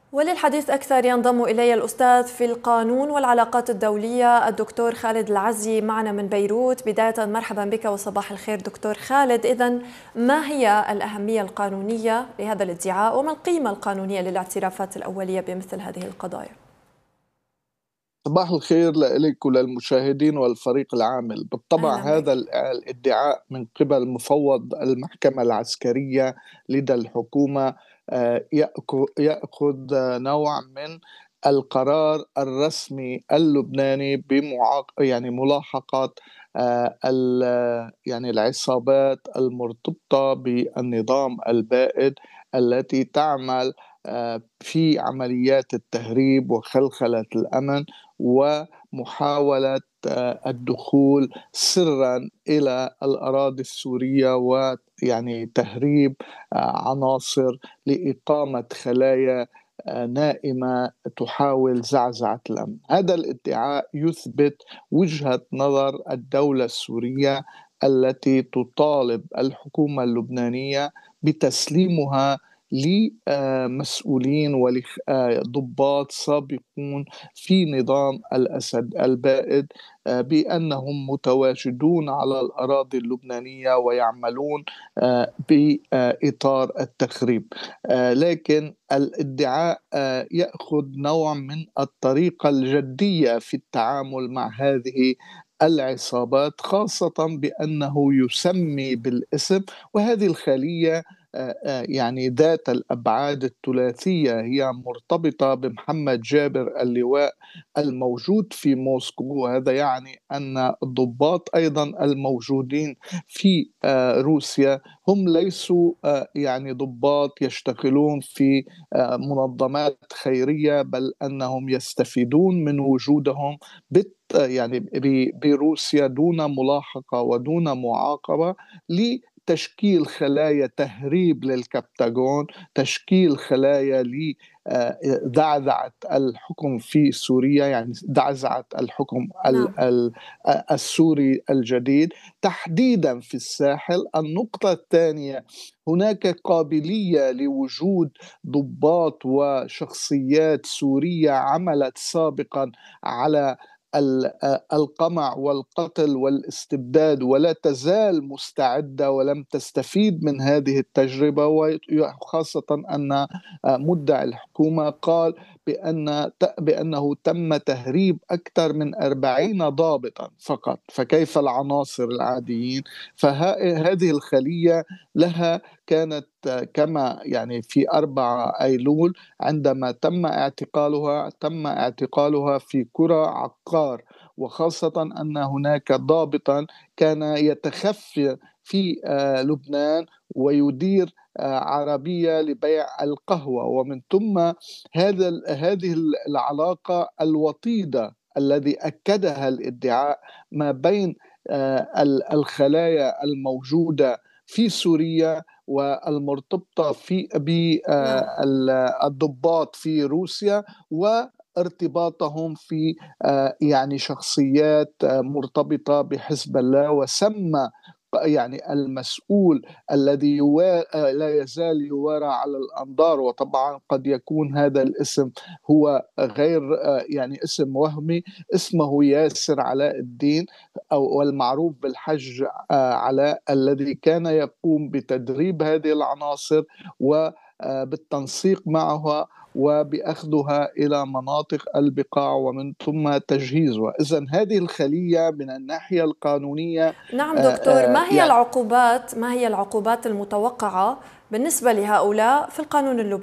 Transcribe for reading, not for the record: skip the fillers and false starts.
وللحديث أكثر ينضم إلي الأستاذ في القانون والعلاقات الدولية الدكتور خالد العزي معنا من بيروت. بداية مرحبا بك وصباح الخير دكتور خالد. إذن ما هي الأهمية القانونية لهذا الادعاء وما القيمة القانونية للاعترافات الأولية بمثل هذه القضايا؟ صباح الخير لك وللمشاهدين والفريق العامل. بالطبع أهلا هذا بك. الادعاء من قبل مفوض المحكمة العسكرية لدى الحكومة يأخذ نوع من القرار الرسمي اللبناني يعني ملاحقة يعني العصابات المرتبطة بالنظام البائد التي تعمل في عمليات التهريب وخلخلة الأمن ومحاولة الدخول سرا إلى الأراضي السورية ويعني تهريب عناصر لإقامة خلايا نائمة تحاول زعزعة الأمن. هذا الادعاء يثبت وجهة نظر الدولة السورية التي تطالب الحكومة اللبنانية بتسليمها لمسؤولين وضباط سابقون في نظام الأسد البائد بأنهم متواجدون على الأراضي اللبنانية ويعملون بإطار التخريب. لكن الادعاء يأخذ نوع من الطريقة الجدية في التعامل مع هذه العصابات، خاصة بأنه يسمي بالاسم، وهذه الخلية يعني ذات الأبعاد الثلاثية هي مرتبطة بمحمد جابر اللواء الموجود في موسكو. وهذا يعني أن الضباط أيضا الموجودين في روسيا هم ليسوا يعني ضباط يشتغلون في منظمات خيرية، بل أنهم يستفيدون من وجودهم يعني بروسيا دون ملاحقة ودون معاقبة لتشكيل خلايا تهريب للكبتاغون، تشكيل خلايا لدعزعة الحكم في سوريا، يعني دعزعة الحكم نعم. السوري الجديد تحديدا في الساحل. النقطة الثانية، هناك قابلية لوجود ضباط وشخصيات سورية عملت سابقا على القمع والقتل والاستبداد ولا تزال مستعدة ولم تستفيد من هذه التجربة، وخاصة أن مدعي الحكومة قال بأنه تم تهريب أكثر من 40 ضابطا فقط، فكيف العناصر العاديين؟ فهذه الخلية لها كانت كما يعني في 4 أيلول عندما تم اعتقالها في قرى عقار، وخاصة أن هناك ضابطا كان يتخفى في لبنان ويدير عربية لبيع القهوة، ومن ثم هذه العلاقة الوطيدة الذي أكدها الادعاء ما بين الخلايا الموجودة في سوريا والمرتبطة في نعم. بالضباط في روسيا، وارتباطهم في يعني شخصيات مرتبطة بحزب الله. وسمى يعني المسؤول الذي لا يزال يوارى على الأنظار، وطبعا قد يكون هذا الاسم هو غير يعني اسم وهمي، اسمه ياسر علاء الدين أو المعروف بالحج علاء، الذي كان يقوم بتدريب هذه العناصر وبالتنسيق معها وبأخذها إلى مناطق البقاع ومن ثم تجهيزها. إذن هذه الخلية من الناحية القانونية نعم دكتور، يعني ما هي العقوبات المتوقعة بالنسبة لهؤلاء في القانون اللبناني؟